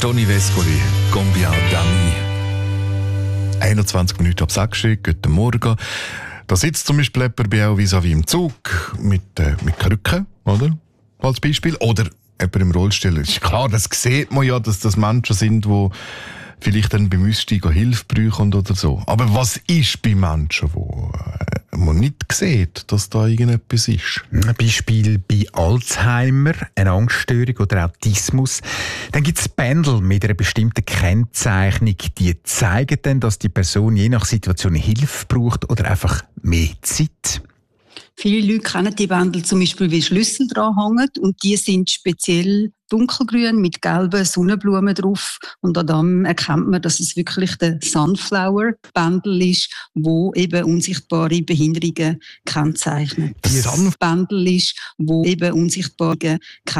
Toni Vescoli, Combien d'amis. 21 Minuten ab 6 Uhr, guten Morgen. Da sitzt zum Beispiel jemand bei auch vis-à-vis im Zug mit Krücken, oder? Als Beispiel. Oder jemand im Rollstuhl. Ist klar, das sieht man ja, dass das Menschen sind, die vielleicht dann beim Aussteigen Hilfe brauchen oder so. Aber was ist bei Menschen, die man nicht sieht, dass da irgendetwas ist? Ein Beispiel bei Alzheimer, eine Angststörung oder Autismus. Dann gibt es Bändel mit einer bestimmten Kennzeichnung, die zeigen dann, dass die Person je nach Situation Hilfe braucht oder einfach mehr Zeit. Viele Leute kennen die Bändel zum Beispiel, wie Schlüssel dranhängen, und die sind speziell dunkelgrün mit gelben Sonnenblumen drauf, und an dem erkennt man, dass es wirklich der Sunflower-Bändel ist, wo eben unsichtbare Behinderungen kennzeichnet. Das Bändel ist, wo eben unsichtbare